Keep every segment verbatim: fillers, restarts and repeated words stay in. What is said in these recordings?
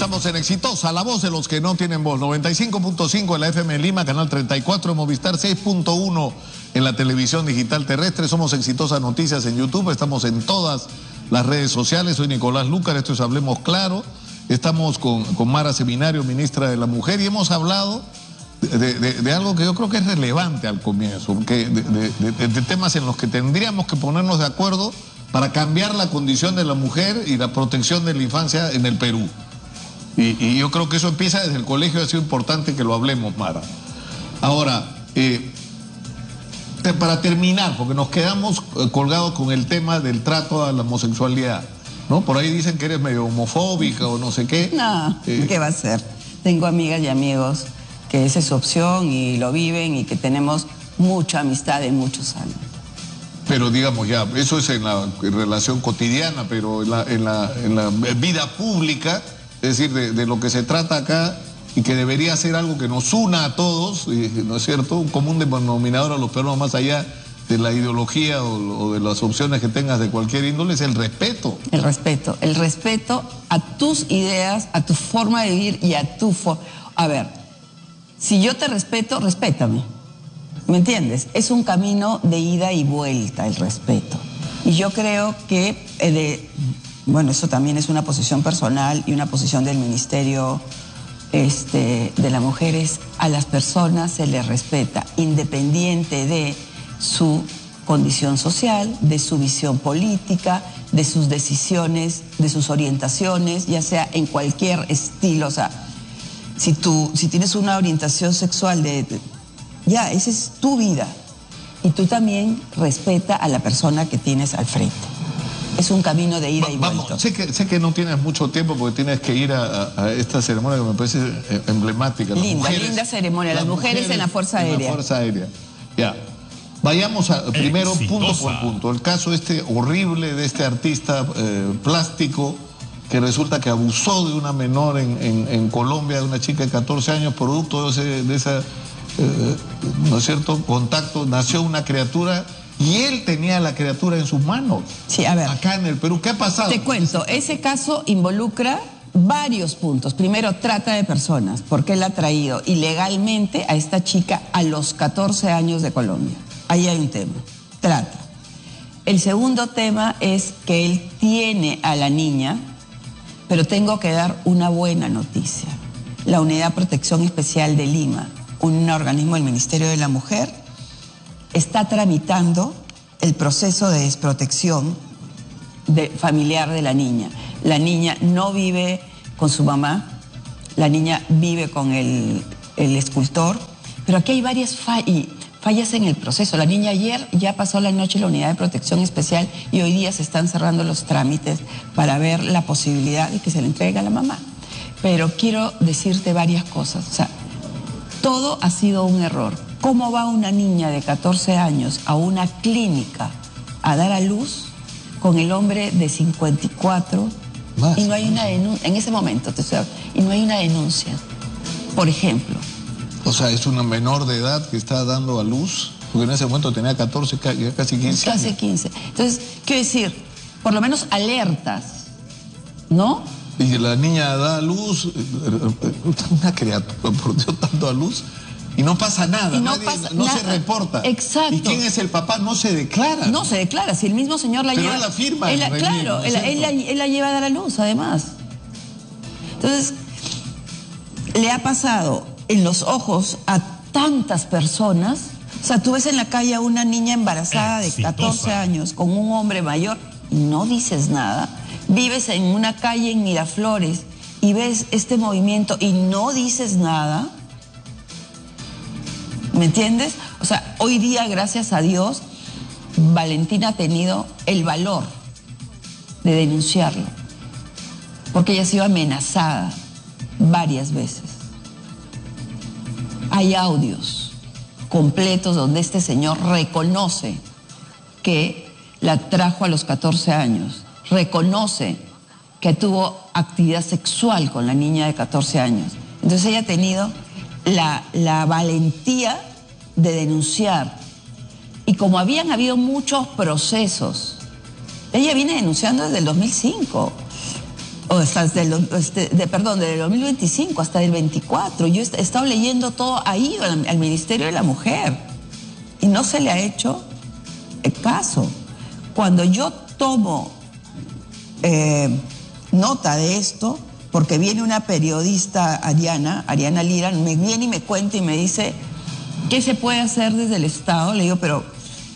Estamos en Exitosa, la voz de los que no tienen voz. noventa y cinco punto cinco en la F M en Lima, canal treinta y cuatro en Movistar, seis punto uno en la televisión digital terrestre. Somos Exitosa Noticias en YouTube, estamos en todas las redes sociales. Soy Nicolás Lucar, esto es Hablemos Claro. Estamos con, con Mara Seminario, ministra de la Mujer, y hemos hablado de, de, de algo que yo creo que es relevante al comienzo, porque de, de, de, de temas en los que tendríamos que ponernos de acuerdo para cambiar la condición de la mujer y la protección de la infancia en el Perú. Y, y yo creo que eso empieza desde el colegio, ha sido importante que lo hablemos, Mara. Ahora, eh, te, para terminar, porque nos quedamos eh, colgados con el tema del trato a la homosexualidad, ¿no? Por ahí dicen que eres medio homofóbica o no sé qué. No, eh, ¿qué va a ser? Tengo amigas y amigos que esa es su opción y lo viven y que tenemos mucha amistad de muchos años. Pero digamos ya, eso es en la en relación cotidiana, pero en la, en la, en la vida pública, es decir, de, de lo que se trata acá y que debería ser algo que nos una a todos, ¿no es cierto? Un común denominador a los peruanos más allá de la ideología o, o de las opciones que tengas de cualquier índole, es el respeto. El respeto, el respeto a tus ideas, a tu forma de vivir y a tu forma. A ver, si yo te respeto, respétame. ¿Me entiendes? Es un camino de ida y vuelta el respeto. Y yo creo que, eh, de, bueno, eso también es una posición personal y una posición del Ministerio este, de las Mujeres. A las personas se les respeta, independiente de su condición social, de su visión política, de sus decisiones, de sus orientaciones, ya sea en cualquier estilo. O sea, si tú, si tienes una orientación sexual de... de ya, esa es tu vida. Y tú también respeta a la persona que tienes al frente. Es un camino de ida Va, y vuelta. Vamos, sé que, sé que no tienes mucho tiempo porque tienes que ir a, a esta ceremonia que me parece emblemática. Las linda, mujeres, linda ceremonia. Las, las mujeres, mujeres en la Fuerza Aérea. En la Fuerza Aérea. Ya. Vayamos a, primero punto por punto. El caso este horrible de este artista eh, plástico que resulta que abusó de una menor en, en, en Colombia, de una chica de catorce años, producto de, ese, de esa... Eh, ¿no es cierto? Contacto, nació una criatura y él tenía la criatura en sus manos. Sí, a ver. Acá en el Perú, ¿qué ha pasado? Te cuento, ese caso involucra varios puntos. Primero, trata de personas, porque él ha traído ilegalmente a esta chica a los catorce años de Colombia. Ahí hay un tema, trata. El segundo tema es que él tiene a la niña, pero tengo que dar una buena noticia. La Unidad de Protección Especial de Lima, un organismo del Ministerio de la Mujer, está tramitando el proceso de desprotección de, familiar de la niña. La niña no vive con su mamá, la niña vive con el, el escultor, pero aquí hay varias fallas, fallas en el proceso. La niña ayer ya pasó la noche en la Unidad de Protección Especial y hoy día se están cerrando los trámites para ver la posibilidad de que se le entregue a la mamá. Pero quiero decirte varias cosas. O sea, todo ha sido un error. ¿Cómo va una niña de catorce años a una clínica a dar a luz con el hombre de cincuenta y cuatro Más, y no hay una denuncia? En ese momento, te estoy hablando, y no hay una denuncia, por ejemplo. O sea, es una menor de edad que está dando a luz, porque en ese momento tenía catorce, casi quince años. Casi quince. Entonces, quiero decir, por lo menos alertas, ¿no? Y la niña da a luz, una criatura, por Dios, dando a luz, y no pasa nada, y no, nadie, pasa no nada. se reporta. Exacto. ¿Y quién es el papá? No se declara. No se declara, si el mismo señor la Pero lleva... él la firma. Él la, remil, claro, ¿no él, él, la, él la lleva a dar a luz, además. Entonces, le ha pasado en los ojos a tantas personas. O sea, tú ves en la calle a una niña embarazada de catorce años con un hombre mayor y no dices nada. Vives en una calle en Miraflores y ves este movimiento y no dices nada. ¿Me entiendes? O sea, hoy día, gracias a Dios, Valentina ha tenido el valor de denunciarlo, porque ella ha sido amenazada varias veces. Hay audios completos donde este señor reconoce que la trajo a los catorce años, reconoce que tuvo actividad sexual con la niña de catorce años. Entonces ella ha tenido la, la valentía de denunciar. Y como habían habido muchos procesos, ella viene denunciando desde el dos mil cinco. o hasta desde el, este, de, perdón, desde el dos mil veinticinco hasta el veinticuatro. Yo he estado leyendo todo, ha ido al, al Ministerio de la Mujer y no se le ha hecho caso. Cuando yo tomo eh, nota de esto, porque viene una periodista, Ariana, Ariana Lira, me viene y me cuenta y me dice, ¿qué se puede hacer desde el Estado? Le digo, pero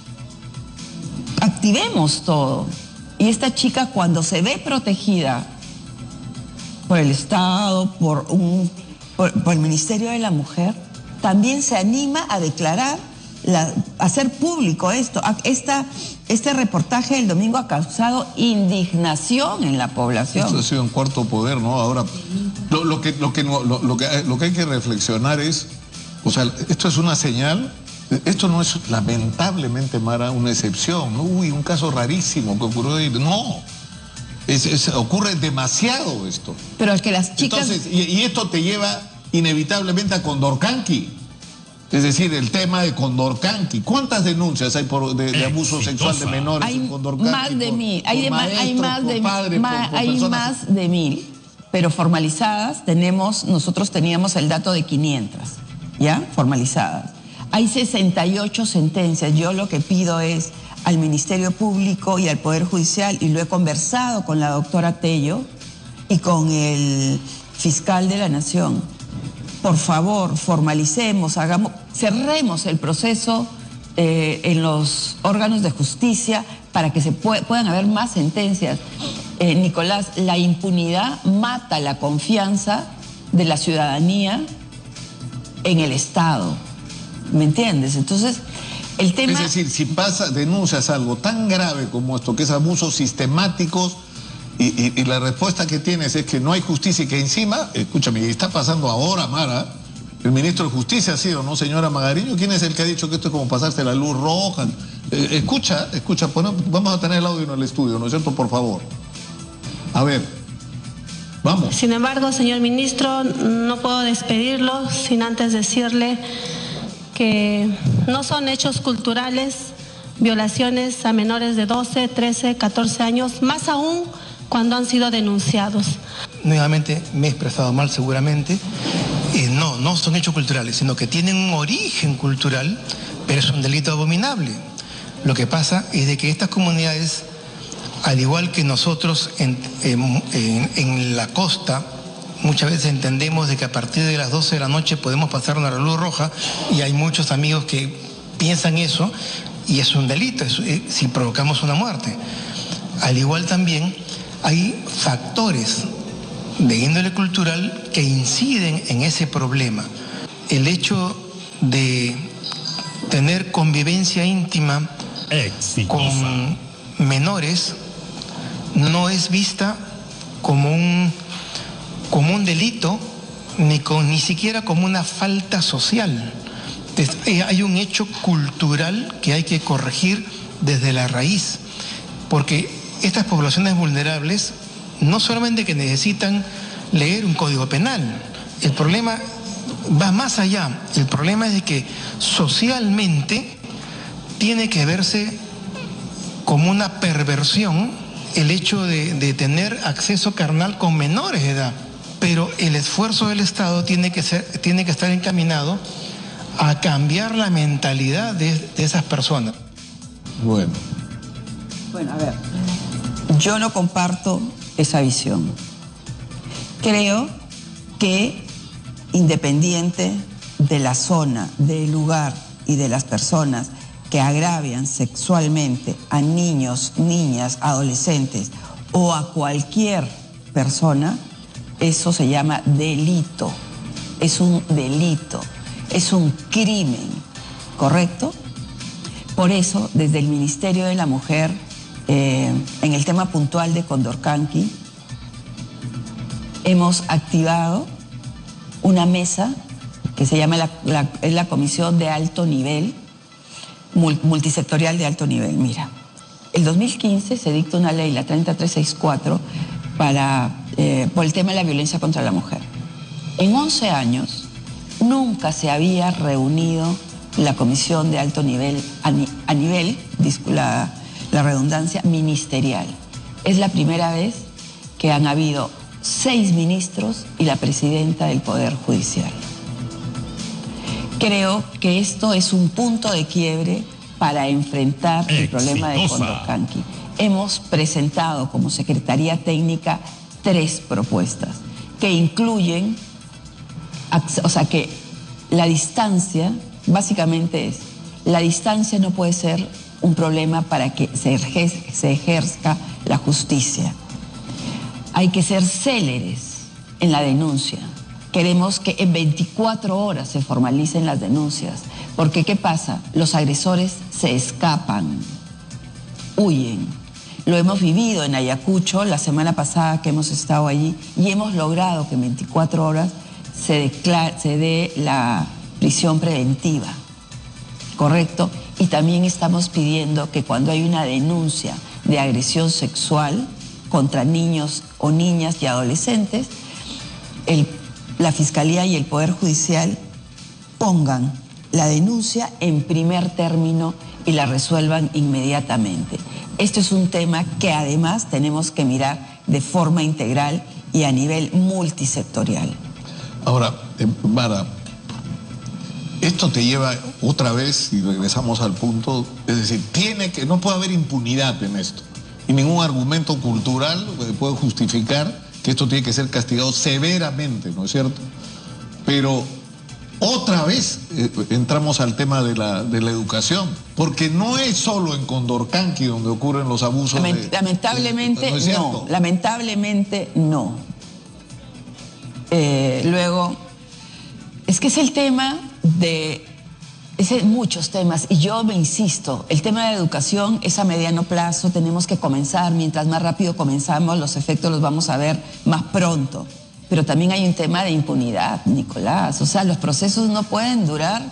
activemos todo. Y esta chica, cuando se ve protegida por el Estado, por, un, por, por el Ministerio de la Mujer, también se anima a declarar, la, a hacer público esto. Esta, este reportaje del domingo ha causado indignación en la población. Esto ha sido un cuarto poder, ¿no? Ahora, lo, lo, que, lo, que, lo, lo, que, lo que hay que reflexionar es, o sea, esto es una señal, esto no es lamentablemente, Mara, una excepción, ¿no? Uy, un caso rarísimo que ocurrió ahí. No, es, es, ocurre demasiado esto. Pero es que las chicas... Entonces, y, y esto te lleva inevitablemente a Condorcanqui. Es decir, el tema de Condorcanqui. ¿Cuántas denuncias hay por, de, de abuso sexual de menores hay en Condorcanqui? Más de por, mil. por Hay, de, maestros, hay más de padres, ma, por, por hay personas... más de mil, pero formalizadas tenemos, nosotros teníamos el dato de quinientas, ¿ya? Formalizadas. Hay sesenta y ocho sentencias. Yo lo que pido es al Ministerio Público y al Poder Judicial, y lo he conversado con la doctora Tello y con el fiscal de la Nación. Por favor, formalicemos, hagamos, cerremos el proceso eh, en los órganos de justicia para que se pued, puedan haber más sentencias. Eh, Nicolás, la impunidad mata la confianza de la ciudadanía en el Estado. ¿Me entiendes? Entonces, el tema... Es decir, si pasa, denuncias algo tan grave como esto, que es abusos sistemáticos, y, y, y la respuesta que tienes es que no hay justicia y que encima, escúchame, y está pasando ahora, Mara, el ministro de Justicia ha sido, ¿no, señora Magariño? ¿Quién es el que ha dicho que esto es como pasarse la luz roja? Eh, escucha, escucha, bueno, vamos a tener el audio en el estudio, ¿no es cierto? Por favor. A ver, vamos. Sin embargo, señor ministro, no puedo despedirlo sin antes decirle que no son hechos culturales, violaciones a menores de doce, trece, catorce años, más aún cuando han sido denunciados. Nuevamente me he expresado mal seguramente. Eh, no, no son hechos culturales, sino que tienen un origen cultural, pero es un delito abominable. Lo que pasa es de que estas comunidades, al igual que nosotros en, en, en, en la costa, muchas veces entendemos de que a partir de las doce de la noche podemos pasar una luz roja, y hay muchos amigos que piensan eso, y es un delito es, es, si provocamos una muerte. Al igual también hay factores de índole cultural que inciden en ese problema. El hecho de tener convivencia íntima Exitosa. con menores no es vista como un, como un delito, ni, con, ni siquiera como una falta social. Entonces, hay un hecho cultural que hay que corregir desde la raíz, porque estas poblaciones vulnerables no solamente que necesitan leer un código penal, el problema va más allá. El problema es de que socialmente tiene que verse como una perversión el hecho de, de tener acceso carnal con menores de edad, pero el esfuerzo del Estado tiene que ser, tiene que estar encaminado a cambiar la mentalidad de, de esas personas. Bueno. Bueno, a ver, yo no comparto esa visión. Creo que, independiente de la zona, del lugar y de las personas que agravian sexualmente a niños, niñas, adolescentes o a cualquier persona, eso se llama delito. Es un delito, es un crimen, ¿correcto? Por eso, desde el Ministerio de la Mujer, eh, en el tema puntual de Condorcanqui, hemos activado una mesa que se llama la, la, es la Comisión de Alto Nivel, multisectorial de alto nivel. Mira, el dos mil quince se dicta una ley, la treinta y tres sesenta y cuatro, para, eh, por el tema de la violencia contra la mujer. En once años nunca se había reunido la Comisión de Alto Nivel a, ni, a nivel, la, la redundancia, ministerial. Es la primera vez que han habido seis ministros y la presidenta del Poder Judicial. Creo que esto es un punto de quiebre para enfrentar el Exitosa. problema de Condorcanqui. Hemos presentado como Secretaría Técnica tres propuestas que incluyen, o sea, que la distancia, básicamente es, la distancia no puede ser un problema para que se ejerce, se ejerzca la justicia. Hay que ser céleres en la denuncia. Queremos que en veinticuatro horas se formalicen las denuncias, porque ¿qué pasa? Los agresores se escapan, huyen. Lo hemos vivido en Ayacucho la semana pasada que hemos estado allí y hemos logrado que en veinticuatro horas se, declare, se dé la prisión preventiva, ¿correcto? Y también estamos pidiendo que cuando hay una denuncia de agresión sexual contra niños o niñas y adolescentes, el, la Fiscalía y el Poder Judicial pongan la denuncia en primer término y la resuelvan inmediatamente. Esto es un tema que además tenemos que mirar de forma integral y a nivel multisectorial. Ahora, eh, Mara, esto te lleva otra vez, y regresamos al punto, es decir, tiene que, no puede haber impunidad en esto. Y ningún argumento cultural puede justificar que esto tiene que ser castigado severamente, ¿no es cierto? Pero otra vez eh, entramos al tema de la, de la educación, porque no es solo en Condorcanqui donde ocurren los abusos. Lament, de, lamentablemente de, ¿no es no, lamentablemente no. Eh, luego, es que es el tema de, es en muchos temas, y yo me insisto, el tema de la educación es a mediano plazo, tenemos que comenzar, mientras más rápido comenzamos, los efectos los vamos a ver más pronto. Pero también hay un tema de impunidad, Nicolás. O sea, los procesos no pueden durar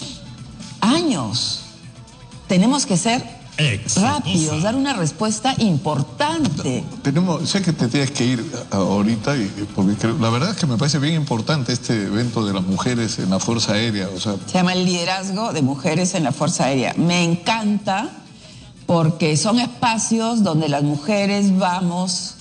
años. Tenemos que ser Exitosa. rápidos, dar una respuesta importante. Tenemos, sé que te tienes que ir ahorita, y, porque creo, la verdad es que me parece bien importante este evento de las mujeres en la Fuerza Aérea. O sea, Se llama el liderazgo de mujeres en la Fuerza Aérea. Me encanta porque son espacios donde las mujeres vamos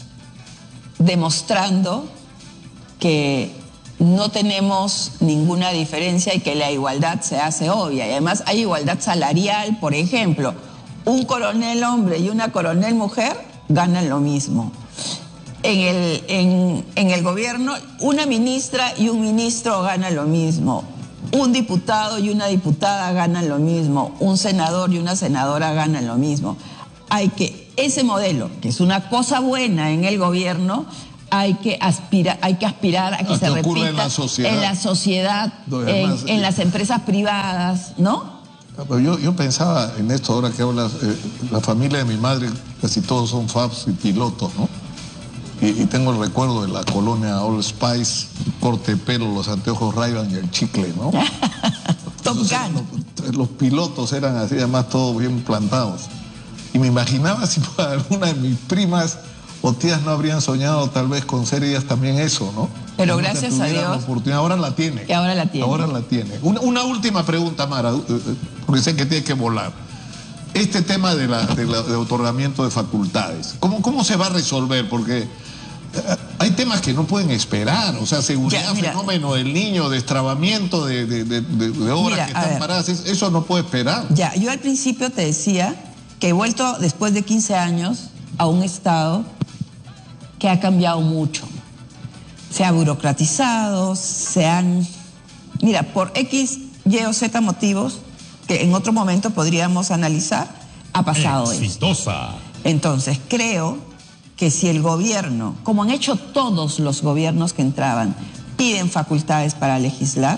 demostrando que no tenemos ninguna diferencia y que la igualdad se hace obvia. Y además hay igualdad salarial, por ejemplo. Un coronel hombre y una coronel mujer ganan lo mismo. En el, en, en el gobierno, una ministra y un ministro ganan lo mismo. Un diputado y una diputada ganan lo mismo. Un senador y una senadora ganan lo mismo. Hay que, ese modelo, que es una cosa buena en el gobierno, hay que aspirar, hay que aspirar a que a se que ocurra repita en la sociedad, en, la sociedad, no, además, en, en eh, las empresas privadas, ¿no? Yo, yo pensaba en esto ahora que hablas, eh, la familia de mi madre, casi todos son F A Bs y pilotos, ¿no? Y, y tengo el recuerdo de la colonia Old Spice, corte de pelo, los anteojos Ray-Ban y el chicle, ¿no? Top Entonces, Gun. los, los pilotos eran así, además todos bien plantados. Y me imaginaba si para alguna de mis primas o tías no habrían soñado tal vez con ser ellas también eso, ¿no? Pero Nunca gracias a tuvieran Dios. la oportunidad. Ahora la tiene. Y ahora la tiene. Ahora la tiene. Una, una última pregunta, Mara, porque sé que tiene que volar. Este tema de, la, de, la, de otorgamiento de facultades, ¿cómo, ¿cómo se va a resolver? Porque hay temas que no pueden esperar, o sea, seguridad, Ya, mira, fenómeno del niño, destrabamiento de, de, de, de, de obras Mira, que a están ver. paradas, eso no puede esperar. Ya, yo al principio te decía que he vuelto después de quince años a un Estado que ha cambiado mucho. Se ha burocratizado, se han... Mira, por X, Y o Z motivos, que en otro momento podríamos analizar, ha pasado esto. Exitosa. Entonces, creo que si el gobierno, como han hecho todos los gobiernos que entraban, piden facultades para legislar,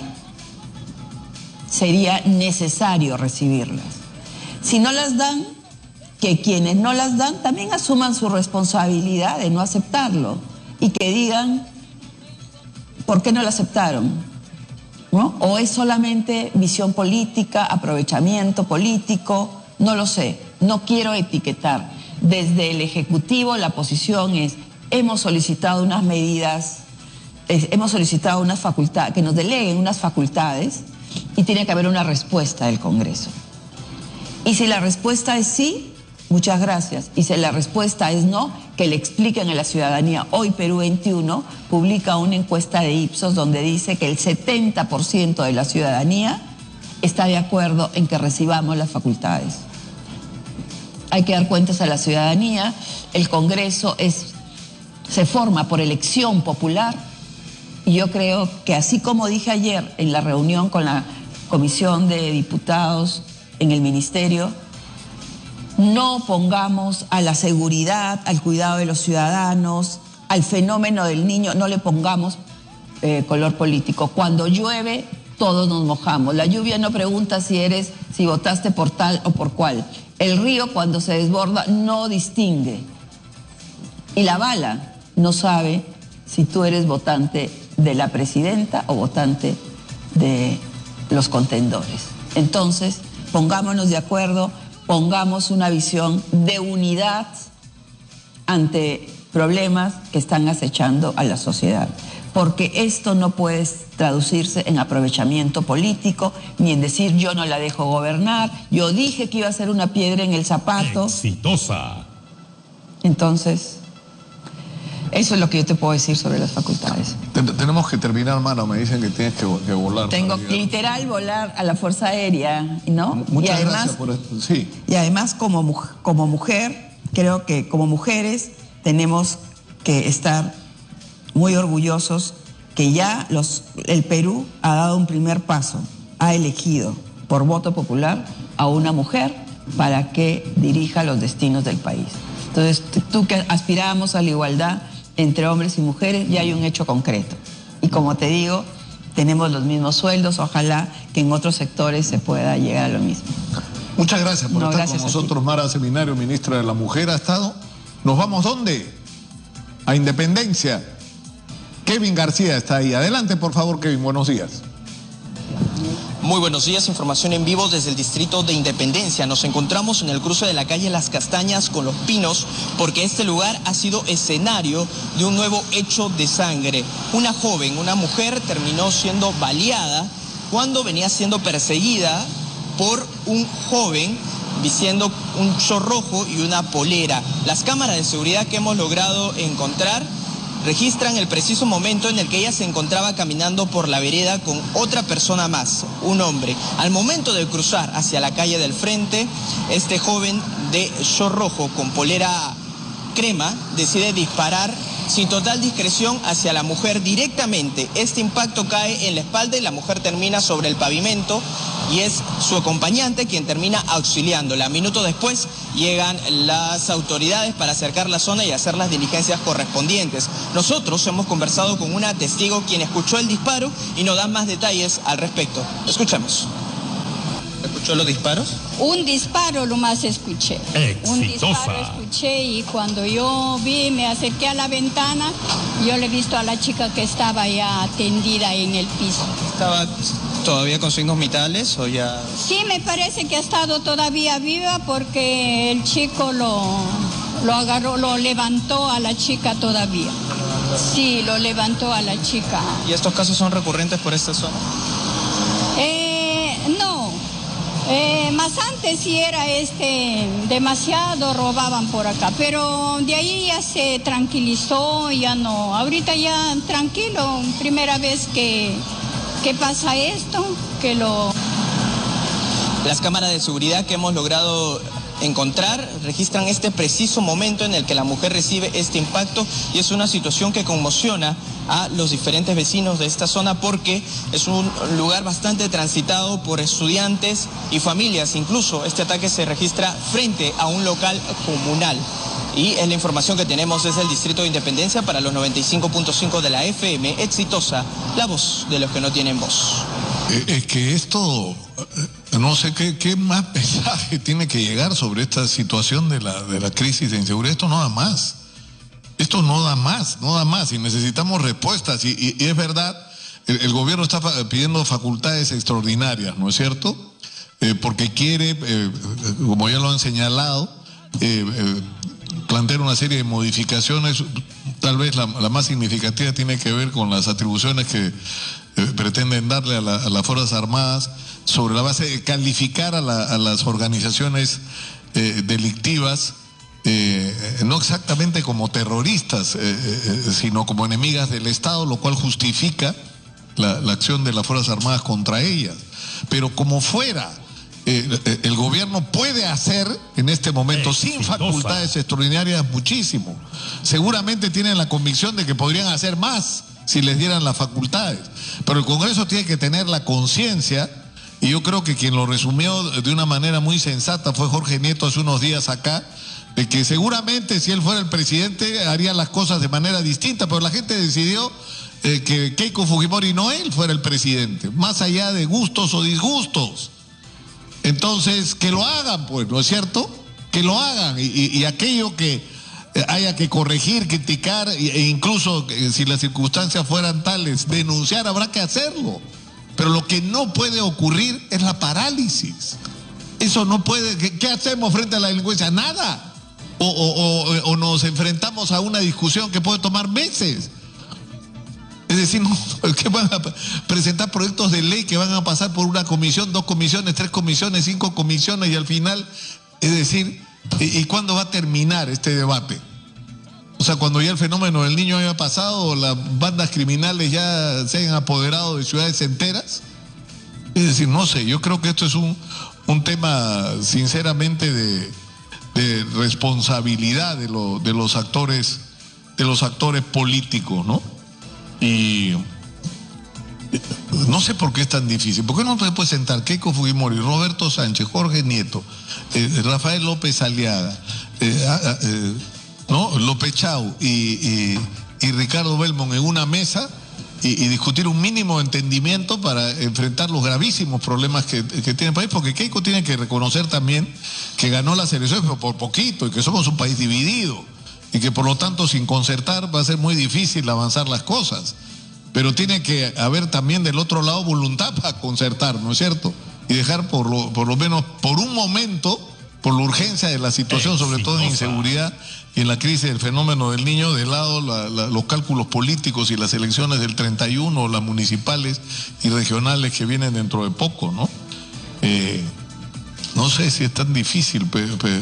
sería necesario recibirlas. Si no las dan, que quienes no las dan también asuman su responsabilidad de no aceptarlo y que digan por qué no lo aceptaron, ¿no? O es solamente visión política, aprovechamiento político, no lo sé, no quiero etiquetar. Desde el Ejecutivo la posición es, hemos solicitado unas medidas, eh, hemos solicitado unas facultades, que nos deleguen unas facultades y tiene que haber una respuesta del Congreso. Y si la respuesta es sí, Muchas gracias. Y si la respuesta es no, que le expliquen a la ciudadanía. Hoy Perú veintiuno publica una encuesta de Ipsos donde dice que el setenta por ciento de la ciudadanía está de acuerdo en que recibamos las facultades. Hay que dar cuentas a la ciudadanía. El Congreso es, se forma por elección popular y yo creo que, así como dije ayer en la reunión con la Comisión de Diputados en el Ministerio, no pongamos a la seguridad, al cuidado de los ciudadanos, al fenómeno del niño, no le pongamos eh, color político. Cuando llueve, todos nos mojamos. La lluvia no pregunta si eres, si votaste por tal o por cual. El río, cuando se desborda, no distingue. Y la bala no sabe si tú eres votante de la presidenta o votante de los contendores. Entonces, pongámonos de acuerdo, pongamos una visión de unidad ante problemas que están acechando a la sociedad. Porque esto no puede traducirse en aprovechamiento político, ni en decir yo no la dejo gobernar, yo dije que iba a ser una piedra en el zapato. Exitosa. Entonces, eso es lo que yo te puedo decir sobre las facultades. Tenemos que terminar, mano, me dicen que tienes que, que volar. Tengo que literal volar a la Fuerza Aérea, ¿no? Muchas y además, gracias por esto. Sí. Y además como, como mujer, creo que como mujeres tenemos que estar muy orgullosos que ya los, el Perú ha dado un primer paso, ha elegido por voto popular a una mujer para que dirija los destinos del país. Entonces, tú que aspirábamos a la igualdad entre hombres y mujeres, ya hay un hecho concreto. Y como te digo, tenemos los mismos sueldos, ojalá que en otros sectores se pueda llegar a lo mismo. Muchas gracias por no, estar gracias con nosotros, Mara Seminario, ministra de la Mujer, ha estado. ¿Nos vamos dónde? A Independencia. Kevin García está ahí. Adelante, por favor, Kevin. Buenos días. Muy buenos días, información en vivo desde el distrito de Independencia. Nos encontramos en el cruce de la calle Las Castañas con Los Pinos porque este lugar ha sido escenario de un nuevo hecho de sangre. Una joven, una mujer, terminó siendo baleada cuando venía siendo perseguida por un joven vistiendo un short rojo y una polera. Las cámaras de seguridad que hemos logrado encontrar registran el preciso momento en el que ella se encontraba caminando por la vereda con otra persona más, un hombre. Al momento de cruzar hacia la calle del frente, este joven de short rojo con polera crema decide disparar sin total discreción hacia la mujer directamente. Este impacto cae en la espalda y la mujer termina sobre el pavimento y es su acompañante quien termina auxiliándola. Minutos después llegan las autoridades para acercar la zona y hacer las diligencias correspondientes. Nosotros hemos conversado con una testigo quien escuchó el disparo y nos da más detalles al respecto. Escuchemos. ¿Escuchó los disparos? Un disparo lo más escuché. Exitosa. Un disparo escuché y cuando yo vi, me acerqué a la ventana, yo le he visto a la chica que estaba ya tendida en el piso. ¿Estaba todavía con signos vitales o ya...? Sí, me parece que ha estado todavía viva porque el chico lo, lo agarró, lo levantó a la chica todavía. Sí, lo levantó a la chica. ¿Y estos casos son recurrentes por esta zona? Eh, no. Eh, más antes sí era este, demasiado robaban por acá, pero de ahí ya se tranquilizó, ya no, ahorita ya tranquilo, primera vez que, que pasa esto, que lo... Las cámaras de seguridad que hemos logrado encontrar registran este preciso momento en el que la mujer recibe este impacto y es una situación que conmociona a los diferentes vecinos de esta zona porque es un lugar bastante transitado por estudiantes y familias. Incluso este ataque se registra frente a un local comunal. Y es la información que tenemos desde el Distrito de Independencia para los noventa y cinco punto cinco de la F M. Exitosa, la voz de los que no tienen voz. Es que esto, no sé qué, qué más mensaje tiene que llegar sobre esta situación de la, de la crisis de inseguridad. Esto no da más. Esto no da más, no da más. Y necesitamos respuestas. Y, y, y es verdad, el, el gobierno está pidiendo facultades extraordinarias, ¿no es cierto? Eh, porque quiere, eh, como ya lo han señalado, eh, eh, plantear una serie de modificaciones. Tal vez la, la más significativa tiene que ver con las atribuciones que eh, pretenden darle a, la, a las Fuerzas Armadas sobre la base de calificar a, la, a las organizaciones eh, delictivas, eh, no exactamente como terroristas, eh, eh, sino como enemigas del Estado, lo cual justifica la, la acción de las Fuerzas Armadas contra ellas. Pero como fuera, eh, el gobierno puede hacer en este momento, Exitosa. sin facultades extraordinarias, muchísimo. Seguramente tienen la convicción de que podrían hacer más si les dieran las facultades. Pero el Congreso tiene que tener la conciencia, y yo creo que quien lo resumió de una manera muy sensata fue Jorge Nieto hace unos días acá, de que seguramente si él fuera el presidente haría las cosas de manera distinta, pero la gente decidió eh, que Keiko Fujimori, no él, fuera el presidente, más allá de gustos o disgustos. Entonces, que lo hagan, pues, ¿no es cierto? Que lo hagan, y, y, y aquello que haya que corregir, criticar, e incluso eh, si las circunstancias fueran tales, denunciar, habrá que hacerlo. Pero lo que no puede ocurrir es la parálisis. Eso no puede. ¿Qué, qué hacemos frente a la delincuencia? Nada. O, o, o, o nos enfrentamos a una discusión que puede tomar meses. Es decir, no, que van a presentar proyectos de ley que van a pasar por una comisión, dos comisiones, tres comisiones, cinco comisiones, y al final, es decir, ¿y, y cuándo va a terminar este debate? O sea, cuando ya el fenómeno del Niño haya pasado, las bandas criminales ya se hayan apoderado de ciudades enteras. Es decir, no sé, yo creo que esto es un, un tema sinceramente de, de responsabilidad de, lo, de los actores, de los actores políticos, ¿no? Y no sé por qué es tan difícil. ¿Por qué no se puede sentar Keiko Fujimori, Roberto Sánchez, Jorge Nieto, eh, Rafael López Aliaga, eh, eh, ¿no? López Chau y, y, y Ricardo Belmont en una mesa y, y discutir un mínimo de entendimiento para enfrentar los gravísimos problemas que, que tiene el país? Porque Keiko tiene que reconocer también que ganó las elecciones, pero por poquito, y que somos un país dividido, y que por lo tanto sin concertar va a ser muy difícil avanzar las cosas. Pero tiene que haber también del otro lado voluntad para concertar, ¿no es cierto? Y dejar por lo, por lo menos por un momento, por la urgencia de la situación, sobre todo en inseguridad y en la crisis del fenómeno del Niño, de lado la, la, los cálculos políticos y las elecciones del treinta y uno, las municipales y regionales que vienen dentro de poco, ¿no? Eh, no sé si es tan difícil, pe, pe,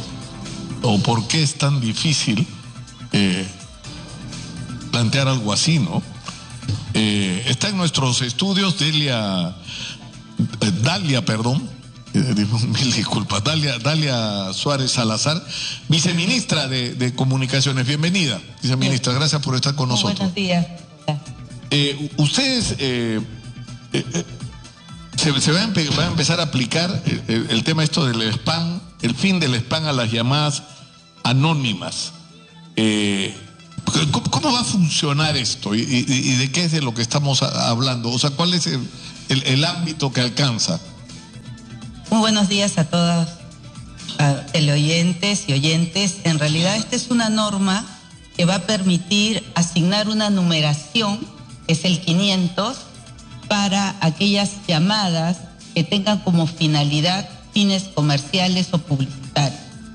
o por qué es tan difícil eh, plantear algo así, ¿no? Eh, está en nuestros estudios Delia, eh, Dalia, perdón, eh, mil disculpas, Dalia, Dalia Suárez Salazar, viceministra de, de Comunicaciones. Bienvenida, viceministra, gracias por estar con nosotros. Buenos días. Eh, ustedes eh, eh, eh, se, se va, a va a empezar a aplicar el, el, el tema esto del spam, el fin del spam a las llamadas anónimas. Eh, ¿cómo, ¿Cómo va a funcionar esto? ¿Y, y, y de qué es de lo que estamos hablando? O sea, ¿cuál es el, el, el ámbito que alcanza? Muy buenos días a todos, a teleoyentes y oyentes. En realidad esta es una norma que va a permitir asignar una numeración, que es el quinientos, para aquellas llamadas que tengan como finalidad fines comerciales o publicitarios.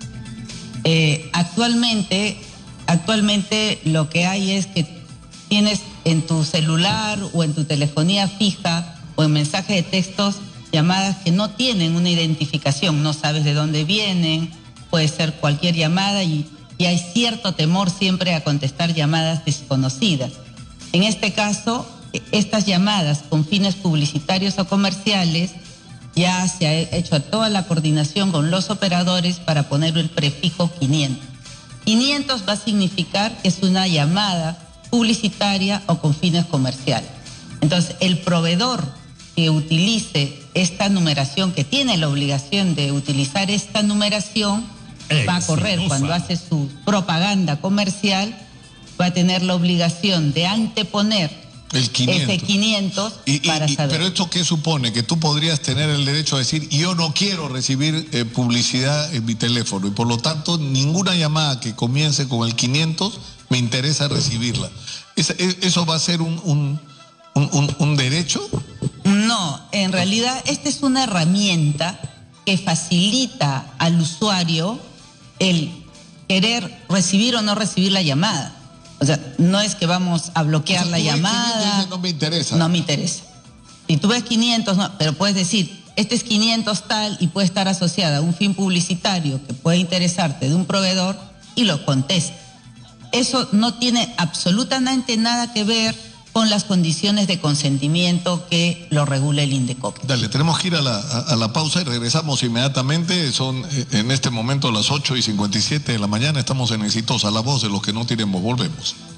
Eh, actualmente, actualmente lo que hay es que tienes en tu celular o en tu telefonía fija o en mensaje de textos llamadas que no tienen una identificación, no sabes de dónde vienen, puede ser cualquier llamada y, y hay cierto temor siempre a contestar llamadas desconocidas. En este caso, estas llamadas con fines publicitarios o comerciales, ya se ha hecho toda la coordinación con los operadores para poner el prefijo quinientos. quinientos va a significar que es una llamada publicitaria o con fines comerciales. Entonces, el proveedor que utilice esta numeración, que tiene la obligación de utilizar esta numeración, eh, va a correr sí, cuando hace su propaganda comercial, va a tener la obligación de anteponer el quinientos. Ese quinientos y, para y, saber. Pero ¿esto qué supone? Que tú podrías tener el derecho a decir, yo no quiero recibir eh, publicidad en mi teléfono, y por lo tanto ninguna llamada que comience con el quinientos me interesa recibirla. ¿Es, es, ¿Eso va a ser un, un, un, un, un derecho? No, en realidad esta es una herramienta que facilita al usuario el querer recibir o no recibir la llamada. O sea, no es que vamos a bloquear o sea, la llamada. No me interesa. No me interesa. Si tú ves quinientos, no, pero puedes decir, este es quinientos tal y puede estar asociada a un fin publicitario que puede interesarte de un proveedor y lo contesta. Eso no tiene absolutamente nada que ver con las condiciones de consentimiento que lo regula el INDECOP. Dale, tenemos que ir a la, a, a la pausa y regresamos inmediatamente. Son eh, en este momento las ocho y cincuenta y siete de la mañana. Estamos en Exitosa, la voz de los que no tienen voz. Volvemos.